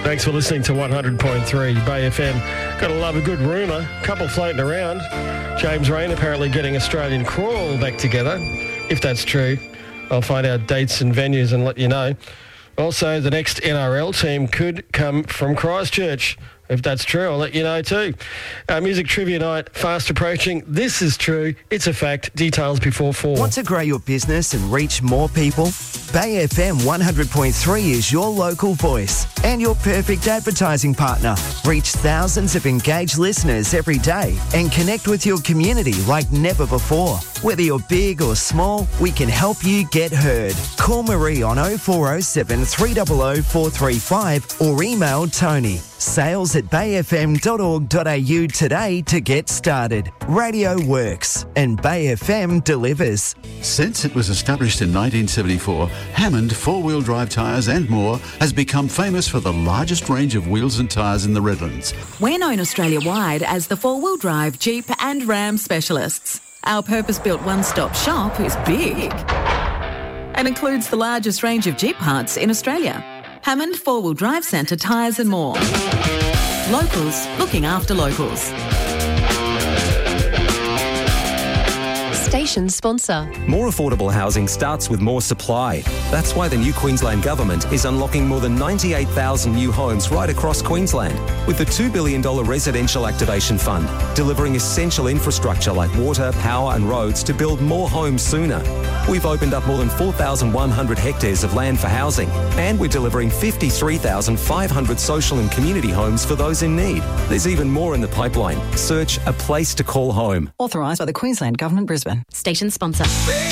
Thanks for listening to 100.3 Bay FM. Gotta love a good rumour. Couple floating around. James Rain apparently getting Australian Crawl back together. If that's true, I'll find out dates and venues and let you know. Also, the next NRL team could come from Christchurch. If that's true, I'll let you know too. Music Trivia Night, fast approaching. This is true. It's a fact. Details before 4. Want to grow your business and reach more people? Bay FM 100.3 is your local voice and your perfect advertising partner. Reach thousands of engaged listeners every day and connect with your community like never before. Whether you're big or small, we can help you get heard. Call Marie on 0407 300 435 or email Tony. sales@bayfm.org.au today to get started. Radio works and Bay FM delivers. Since it was established in 1974, Hammond four-wheel drive tyres and more has become famous for the largest range of wheels and tyres in the Redlands. We're known Australia-wide as the four-wheel drive Jeep and Ram specialists. Our purpose-built one-stop shop is big and includes the largest range of Jeep parts in Australia. Hammond Four-Wheel Drive Centre tyres and more. Locals looking after locals. Station sponsor. More affordable housing starts with more supply. That's why the new Queensland Government is unlocking more than 98,000 new homes right across Queensland with the $2 billion Residential Activation Fund, delivering essential infrastructure like water, power and roads to build more homes sooner. We've opened up more than 4,100 hectares of land for housing, and we're delivering 53,500 social and community homes for those in need. There's even more in the pipeline. Search A Place to Call Home. Authorised by the Queensland Government, Brisbane. Station sponsor.